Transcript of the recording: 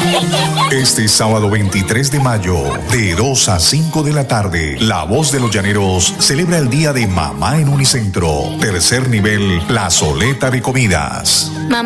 Este sábado 23 de mayo, de 2 a 5 de la tarde, La Voz de los Llaneros celebra el Día de Mamá en Unicentro. Tercer nivel, plazoleta de comidas.